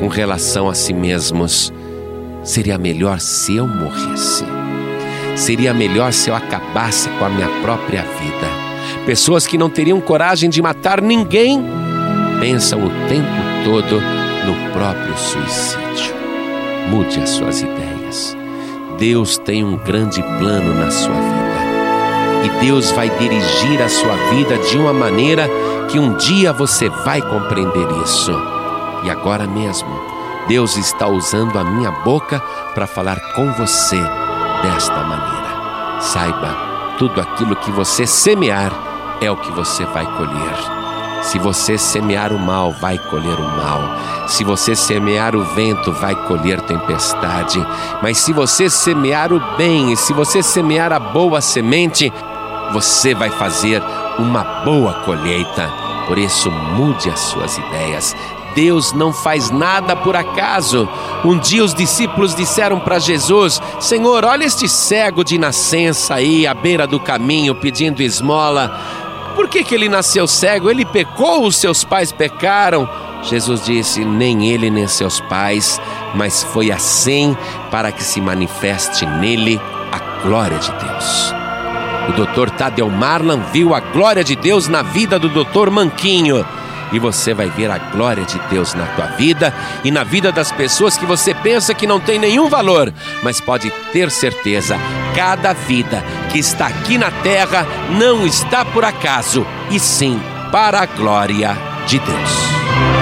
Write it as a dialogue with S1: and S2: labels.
S1: com relação a si mesmos: seria melhor se eu morresse. Seria melhor se eu acabasse com a minha própria vida. Pessoas que não teriam coragem de matar ninguém pensam o tempo todo no próprio suicídio. Mude as suas ideias. Deus tem um grande plano na sua vida. E Deus vai dirigir a sua vida de uma maneira que um dia você vai compreender isso. E agora mesmo, Deus está usando a minha boca para falar com você desta maneira. Saiba, tudo aquilo que você semear é o que você vai colher. Se você semear o mal, vai colher o mal. Se você semear o vento, vai colher tempestade. Mas se você semear o bem e se você semear a boa semente, você vai fazer uma boa colheita. Por isso, mude as suas ideias. Deus não faz nada por acaso. Um dia os discípulos disseram para Jesus: Senhor, olha este cego de nascença aí à beira do caminho pedindo esmola. Por que ele nasceu cego? Ele pecou, os seus pais pecaram? Jesus disse: nem ele nem seus pais, mas foi assim para que se manifeste nele a glória de Deus. O Dr. Tadeu Marlan viu a glória de Deus na vida do Dr. Manquinho. E você vai ver a glória de Deus na tua vida e na vida das pessoas que você pensa que não tem nenhum valor. Mas pode ter certeza, cada vida que está aqui na terra não está por acaso, e sim para a glória de Deus.